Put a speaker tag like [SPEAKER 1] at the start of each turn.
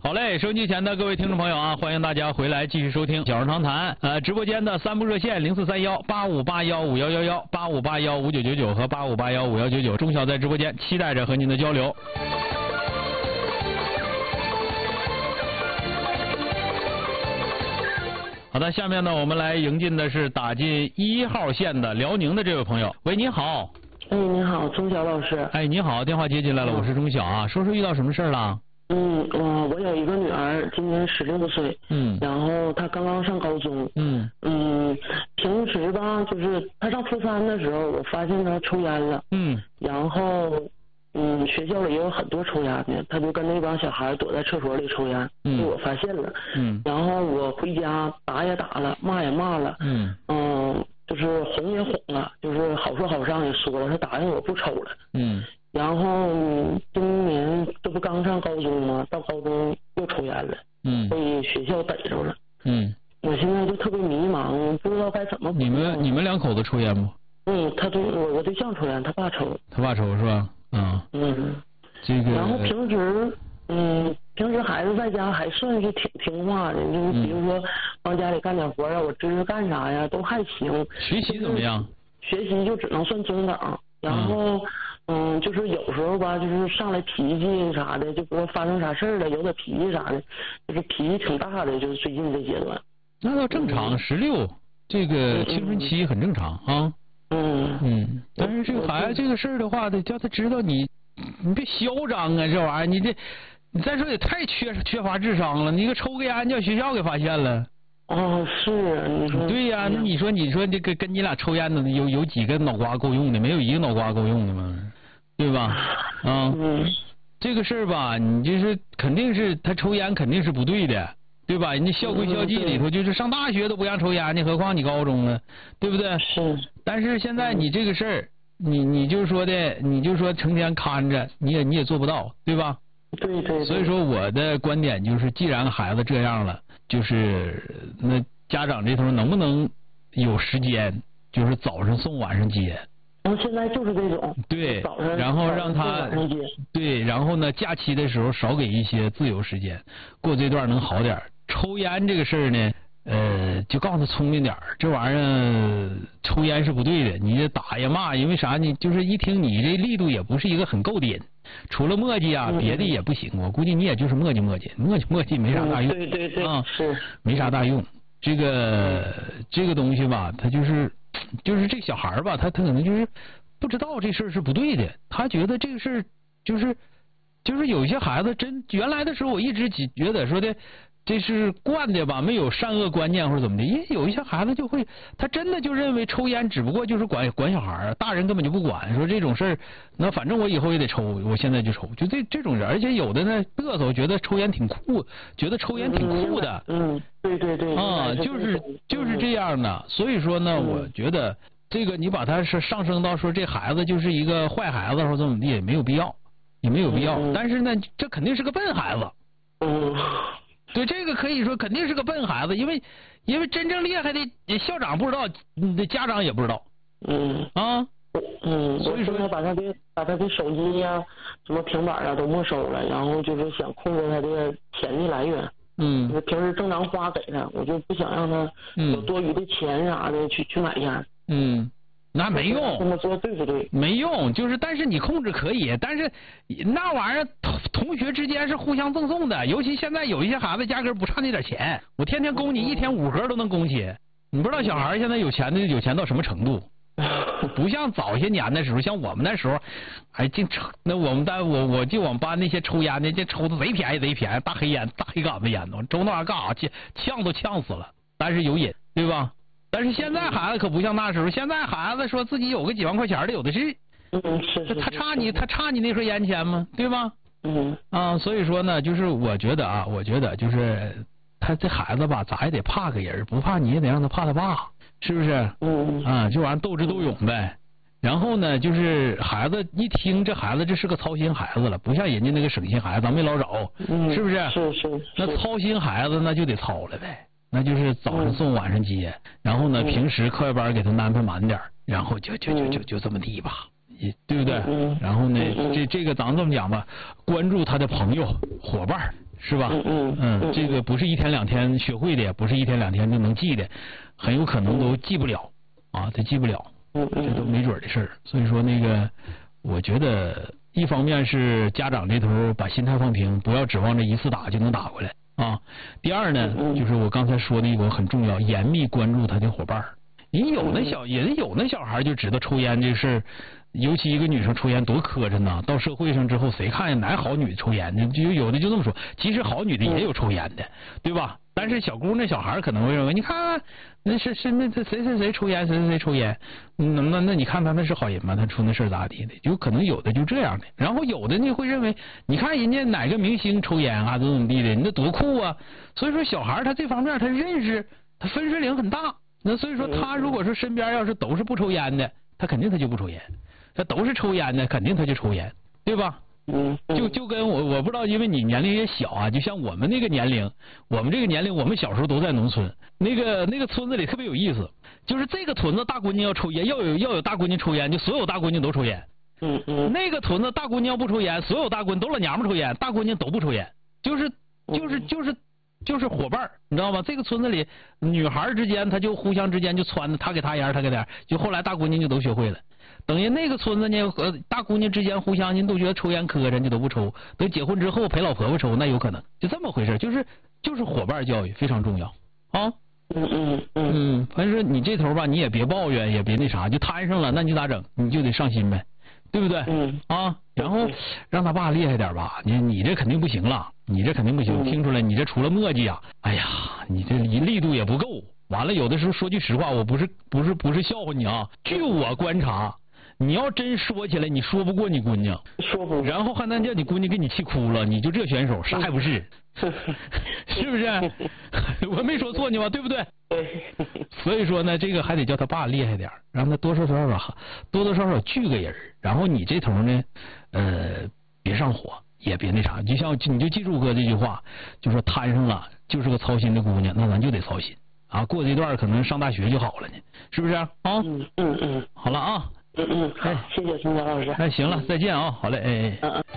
[SPEAKER 1] 好嘞，收音机前的各位听众朋友啊，欢迎大家回来继续收听小人长谈。直播间的3部热线04318581511185815999和85815199，钟晓在直播间期待着和您的交流。好的，下面呢，我们来迎进的是打进1号线的辽宁的这位朋友。喂，你好。
[SPEAKER 2] 哎，你好，钟晓老师。
[SPEAKER 1] 哎，你好，电话接进来了，我是钟晓啊。说说遇到什么事了？
[SPEAKER 2] 我有一个女儿，今年16岁。然后她刚刚上高中。平时吧，就是她上初3的时候，我发现她抽烟了。然后学校里也有很多抽烟的，她就跟那帮小孩躲在厕所里抽烟，被我发现了。然后我回家打也打了，骂也骂了。就是哄也哄了，就是好说好上也说了，她答应我不抽了。然后今年这不刚上高中吗？到高中又抽烟了。被学校逮着了。我现在就特别迷茫，不知道该怎么。
[SPEAKER 1] 你们2口子抽烟吗？
[SPEAKER 2] 他对我对象抽烟，他爸抽。
[SPEAKER 1] 他爸抽是吧？这个。
[SPEAKER 2] 然后平时孩子在家还算是挺听话的，就是比如说帮家里干点活啊，我支持干啥呀，都还行。
[SPEAKER 1] 学习怎么样？
[SPEAKER 2] 学习就只能算中等，然后就是有时候吧，就是上来脾气啥的，就不知道发生啥事了，有点脾气啥的，就是脾气挺大的，就是最近这阶段。
[SPEAKER 1] 那倒正常，16这个青春期很正常啊。但是这个孩子这个事儿的话，得叫他知道你别嚣张啊，这玩意儿你再说也太缺乏智商了，你个抽个烟叫学校给发现了。
[SPEAKER 2] 是你说。对
[SPEAKER 1] 呀，那你说这个跟你俩抽烟的有几个脑瓜够用的？没有一个脑瓜够用的吗？对吧？这个事儿吧，你就是肯定是他抽烟肯定是不对的，对吧？人家校规校纪里头就是上大学都不让抽烟，你何况你高中呢，对不对？
[SPEAKER 2] 是。
[SPEAKER 1] 但是现在你这个事儿，你就说成天看着，你也做不到，对吧？
[SPEAKER 2] 对。
[SPEAKER 1] 所以说我的观点就是，既然孩子这样了，就是那家长这头能不能有时间，就是早上送晚上接。
[SPEAKER 2] 现在就是这种。对。早上。
[SPEAKER 1] 然后让他对，然后呢，假期的时候少给一些自由时间，过这段能好点。抽烟这个事儿呢，就告诉他聪明点，这玩意儿抽烟是不对的，你打呀骂，因为啥？你就是一听你这力度也不是一个很够的人。除了磨叽啊，别的也不行。我估计你也就是磨叽磨叽，没啥大用。
[SPEAKER 2] 对是
[SPEAKER 1] 没啥大用。这个东西吧，他就是这小孩吧，他可能就是不知道这事儿是不对的，他觉得这个事儿就是有一些孩子原来的时候我一直觉得说的。这是惯的吧，没有善恶观念或者怎么的，因为有一些孩子他真的就认为抽烟只不过就是管小孩，大人根本就不管，说这种事儿，那反正我以后也得抽，我现在就抽，就这种人，而且有的呢嘚瑟，觉得抽烟挺酷，觉得抽烟挺酷的，
[SPEAKER 2] 对，
[SPEAKER 1] 就是这样的，所以说呢，我觉得这个你把他是上升到说这孩子就是一个坏孩子或者怎么地也没有必要，但是呢，这肯定是个笨孩子，对，这个可以说肯定是个笨孩子，因为真正厉害的校长不知道，你的家长也不知道。
[SPEAKER 2] 所以说他把他的手机呀、什么平板啊都没收了，然后就是想控制他的钱的来源。就是平时正常花给他，我就不想让他有多余的钱啥的去买烟。
[SPEAKER 1] 那没用，
[SPEAKER 2] 这么说对不对？
[SPEAKER 1] 没用，就是但是你控制可以，但是那玩意儿同学之间是互相赠送的，尤其现在有一些孩子压根不差那点钱，我天天供你一天5盒都能供起，你不知道小孩现在有钱到什么程度，不像早些年的时候，像我们那时候，还净抽，那我们我记我们班那些抽烟的，这抽的贼便宜，大黑杆子烟都抽那玩意儿干啥去，呛都呛死了，但是有瘾，对吧？但是现在孩子可不像那时候，现在孩子说自己有个几万块钱的有的是，
[SPEAKER 2] 是
[SPEAKER 1] 他差你那盒烟钱吗？对吧？所以说呢，就是我觉得就是他这孩子吧，咋也得怕个人，不怕你也得让他怕他爸，是不是？这玩意儿斗智斗勇呗。然后呢，就是孩子一听这孩子这是个操心孩子了，不像人家那个省心孩子，咱没捞着，是不是？
[SPEAKER 2] 是。
[SPEAKER 1] 那操心孩子那就得操了呗。那就是早上送晚上接，然后呢，平时课外班给他安排满点，然后就这么地吧，对不对？然后呢，这个咱这么讲吧，关注他的朋友伙伴， 是吧？这个不是一天两天学会的，也不是一天两天就能记的，很有可能都记不了啊，他记不了，这都没准的事儿。所以说那个，我觉得一方面是家长这头把心态放平，不要指望这一次打就能打过来啊。第二呢，就是我刚才说那个很重要，严密关注他的伙伴。人有那小孩就知道抽烟这事儿。尤其一个女生抽烟多磕碜呐！到社会上之后，谁看见哪好女的抽烟呢？就有的就这么说。其实好女的也有抽烟的，对吧？但是小姑娘、小孩可能会认为，你看那是那谁抽烟，谁抽烟，那你看他那是好人吗？他出那事儿咋地的？就可能有的就这样的。然后有的呢会认为，你看人家哪个明星抽烟啊，怎么地的，那多酷啊！所以说小孩他这方面他认识他分水岭很大。那所以说他如果说身边要是都是不抽烟的，他肯定他就不抽烟。他都是抽烟的，肯定他就抽烟，对吧？就跟我不知道，因为你年龄也小啊，就像我们那个年龄，我们这个年龄，我们小时候都在农村，那个村子里特别有意思，就是这个屯子大姑娘要抽烟，要有大姑娘抽烟，就所有大姑娘都抽烟。那个屯子大姑娘不抽烟，所有大姑娘都老娘们抽烟，大姑娘都不抽烟，就是伙伴，你知道吗？这个村子里女孩之间，她就互相之间就撺掇，她给她烟，她给她烟，就后来大姑娘就都学会了。等于那个村子呢，和大姑娘之间互相，人都觉得抽烟磕碜，就都不抽。等结婚之后陪老婆婆抽，那有可能，就这么回事。就是伙伴教育非常重要啊。反正你这头吧，你也别抱怨，也别那啥，就摊上了，那你咋整？你就得上心呗，对不对？啊，然后让他爸厉害点吧，你这肯定不行了，你这肯定不行，听出来你这除了磨叽啊，哎呀，你这力度也不够。完了，有的时候说句实话，我不是笑话你啊，据我观察。你要真说起来，你说不过你姑娘，
[SPEAKER 2] 说不过，
[SPEAKER 1] 然后还能叫你姑娘给你气哭了，你就这选手啥也不是，是不是？我没说错你吧？对不对？
[SPEAKER 2] 对。
[SPEAKER 1] 所以说呢，这个还得叫他爸厉害点，让他多多少少聚个人，然后你这头呢，别上火，也别那啥，就像你就记住哥这句话，就说摊上了就是个操心的姑娘，那咱就得操心啊，过这段可能上大学就好了呢，是不是啊？好了啊。
[SPEAKER 2] 好，谢谢孙佳老师。
[SPEAKER 1] 行了，再见啊，好嘞，